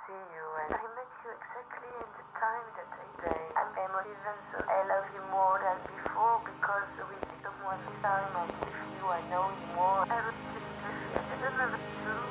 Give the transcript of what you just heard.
see you, and I met you exactly in the time that I say. I'm emotive, and so I love you more than before because with someone this time I'm with you, I know you more. I was just I don't know what to do.